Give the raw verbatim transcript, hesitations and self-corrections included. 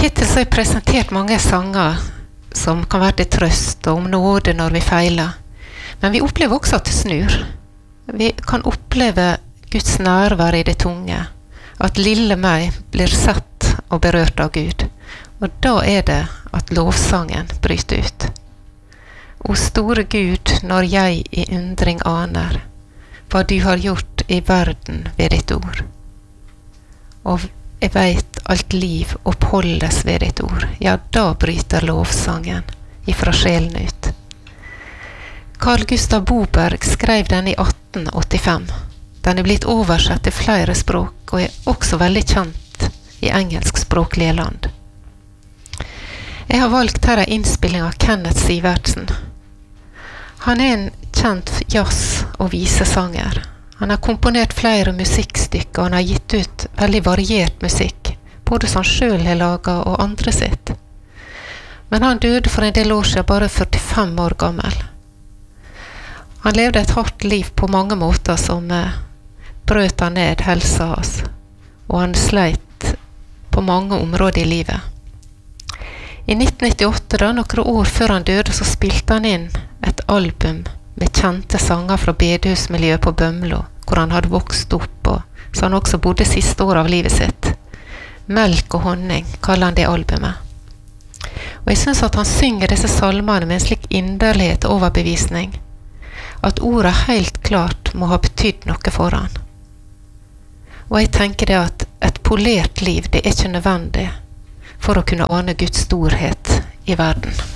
Hittil så har jeg presentert mange sanger som kan være til trøst og om nåde når vi feiler. Men vi opplever også at det snur. Vi kan oppleve Guds nærvær i det tunge, at lille meg blir sett og berørt av Gud. Og da er det at lovsangen bryter ut. O store Gud, når jeg i undring aner hva du har gjort i verden ved ditt ord. Og jeg vet alt liv oppholdes ved ditt ord. Ja, da bryter lovsangen ifra sjelen ut. Carl Gustav Boberg skrev den i atten åttifem. Den er blitt oversett til flere språk og er også veldig kjent i engelskspråklige land. Jeg har valgt her en innspilling av Kenneth Sivertsen. Han er en kjent jazz- og visesanger. Han har komponert flere musikkstykker, og han har gitt ut veldig variert musikk, både som han selv har laget og andre sitt. Men han døde for en del år siden, bare førtifem år gammel. Han levde et hardt liv på mange måter som eh, brøt han ned helsa hans, og han sleit på mange områder i livet. I nitten nittiåtte, da, noen år før han døde, så spilte han inn et album med kjente sanger fra bedehusmiljøet på Bømlo, hvor han hadde vokst opp, og så han også bodde siste år av livet sitt. Melk og honning, kaller han det albumet. Og jeg synes at han synger disse salmene med en slik inderlighet og overbevisning, at ordet helt klart må ha betydd noe for han. Og jeg tenker det at et polert liv, det er ikke nødvendig for å kunne ane Guds storhet i verden.